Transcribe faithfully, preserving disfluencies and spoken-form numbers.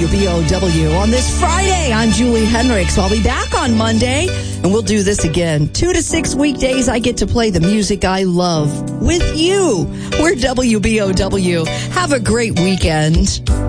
B O W. On this Friday, I'm Julie Hendricks. I'll be back on Monday, and we'll do this again. Two to six weekdays, I get to play the music I love with you. We're W B O W. Have a great weekend.